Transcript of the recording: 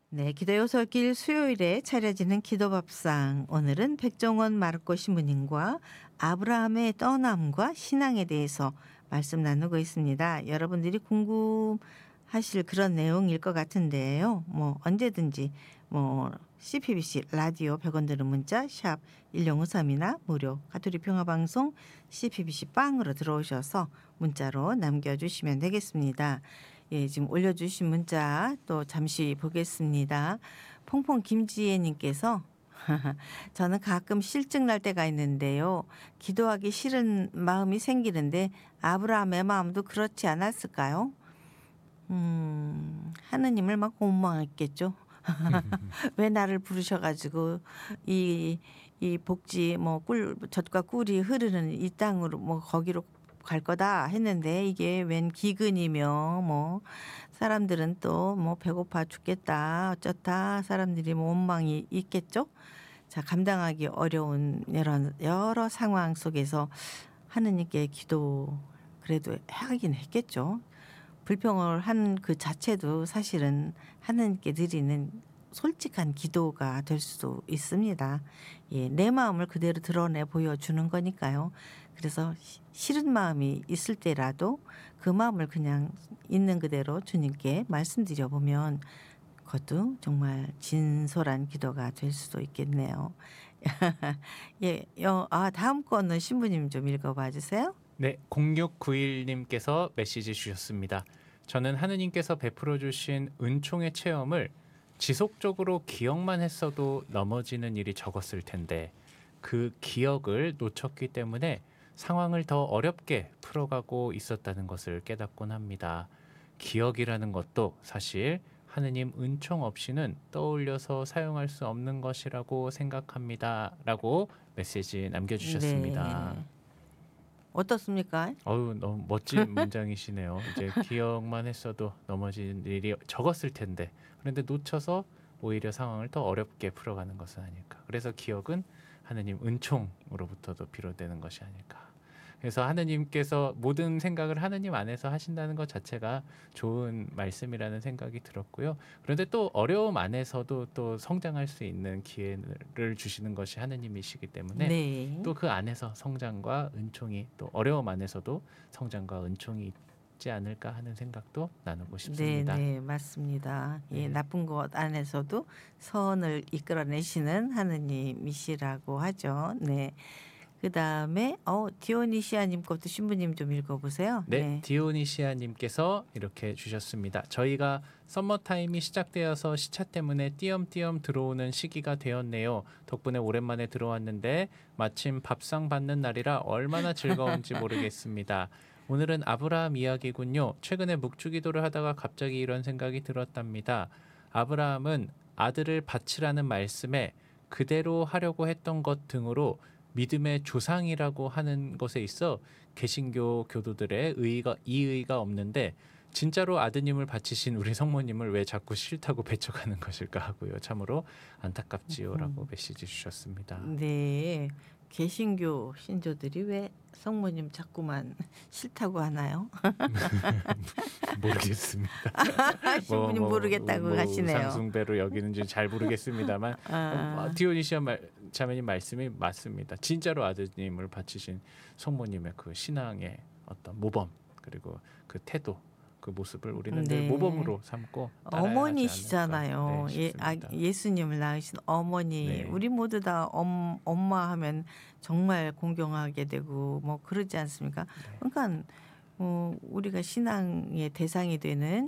네, 기도요솔길 수요일에 차려지는 기도밥상. 오늘은 백종원 마르코 신부님과 아브라함의 떠남과 신앙에 대해서 말씀 나누고 있습니다. 여러분들이 궁금하실 그런 내용일 것 같은데요. 언제든지 CPBC 라디오 100원 드는 문자 샵 1053이나 무료 가톨릭 평화방송 CPBC 빵으로 들어오셔서 문자로 남겨주시면 되겠습니다. 예, 지금 올려주신 문자 또 잠시 보겠습니다. 퐁퐁 김지혜님께서 저는 가끔 실증 날 때가 있는데요. 기도하기 싫은 마음이 생기는데 아브라함의 마음도 그렇지 않았을까요? 하느님을 막 원망했겠죠. 왜 나를 부르셔가지고 이 복지 젖과 꿀이 흐르는 이 땅으로 거기로 갈 거다 했는데 이게 웬 기근이며 사람들은 또 배고파 죽겠다 어쩌다 사람들이 원망이 있겠죠. 자, 감당하기 어려운 여러 상황 속에서 하느님께 기도 그래도 하긴 했겠죠. 불평을 한 그 자체도 사실은 하느님께 드리는 솔직한 기도가 될 수도 있습니다. 예, 내 마음을 그대로 드러내 보여주는 거니까요. 그래서 싫은 마음이 있을 때라도 그 마음을 그냥 있는 그대로 주님께 말씀드려 보면 그것도 정말 진솔한 기도가 될 수도 있겠네요. 예, 다음 거는 신부님 좀 읽어봐 주세요. 네, 0691님께서 메시지 주셨습니다. 저는 하느님께서 베풀어 주신 은총의 체험을 지속적으로 기억만 했어도 넘어지는 일이 적었을 텐데 그 기억을 놓쳤기 때문에 상황을 더 어렵게 풀어가고 있었다는 것을 깨닫곤 합니다. 기억이라는 것도 사실 하느님 은총 없이는 떠올려서 사용할 수 없는 것이라고 생각합니다. 라고 메시지 남겨주셨습니다. 네. 어떻습니까? 너무 멋진 문장이시네요. 이제 기억만 했어도 넘어지는 일이 적었을 텐데 그런데 놓쳐서 오히려 상황을 더 어렵게 풀어가는 것은 아닐까. 그래서 기억은 하느님 은총으로부터도 비롯되는 것이 아닐까. 그래서 하느님께서 모든 생각을 하느님 안에서 하신다는 것 자체가 좋은 말씀이라는 생각이 들었고요. 그런데 또 어려움 안에서도 또 성장할 수 있는 기회를 주시는 것이 하느님이시기 때문에 네. 또 그 안에서 성장과 은총이 또 어려움 안에서도 성장과 은총이 있지 않을까 하는 생각도 나누고 싶습니다. 네, 맞습니다. 예, 네. 나쁜 것 안에서도 선을 이끌어내시는 하느님이시라고 하죠. 네. 그다음에 디오니시아님 것도 신부님 좀 읽어보세요. 네, 디오니시아님께서 이렇게 주셨습니다. 저희가 썸머타임이 시작되어서 시차 때문에 띄엄띄엄 들어오는 시기가 되었네요. 덕분에 오랜만에 들어왔는데 마침 밥상 받는 날이라 얼마나 즐거운지 모르겠습니다. 오늘은 아브라함 이야기군요. 최근에 묵주기도를 하다가 갑자기 이런 생각이 들었답니다. 아브라함은 아들을 바치라는 말씀에 그대로 하려고 했던 것 등으로 믿음의 조상이라고 하는 것에 있어 개신교 교도들의 이의가 없는데 진짜로 아드님을 바치신 우리 성모님을 왜 자꾸 싫다고 배척하는 것일까 하고요. 참으로 안타깝지요라고 메시지 주셨습니다. 네. 개신교 신조들이 왜 성모님 자꾸만 싫다고 하나요? 모르겠습니다. 신부님 모르겠다고 하시네요. 상숭배로 여기는지 잘 모르겠습니다만 디오니시아 자매님 말씀이 맞습니다. 진짜로 아드님을 바치신 성모님의 그 신앙의 어떤 모범 그리고 그 태도 그 모습을 우리는 늘 모범으로 삼고 어머니시잖아요. 예수님을 낳으신 어머니. 네. 우리 모두 다 엄마 하면 정말 공경하게 되고 그러지 않습니까? 네. 그러니까 우리가 신앙의 대상이 되는